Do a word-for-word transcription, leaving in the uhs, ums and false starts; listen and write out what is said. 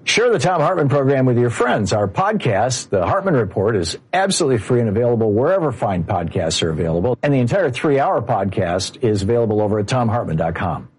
Share the Thom Hartmann program with your friends. Our podcast, The Hartmann Report, is absolutely free and available wherever fine podcasts are available. And the entire three-hour podcast is available over at thom hartmann dot com.